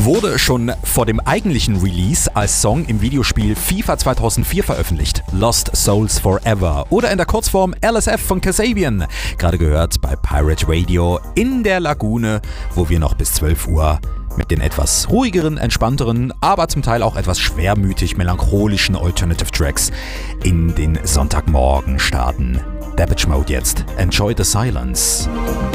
Wurde schon vor dem eigentlichen Release als Song im Videospiel FIFA 2004 veröffentlicht. Lost Souls Forever oder in der Kurzform LSF von Kasabian. Gerade gehört bei Pirate Radio in der Lagune, wo wir noch bis 12 Uhr mit den etwas ruhigeren, entspannteren, aber zum Teil auch etwas schwermütig melancholischen Alternative Tracks in den Sonntagmorgen starten. Depeche Mode jetzt. Enjoy the Silence.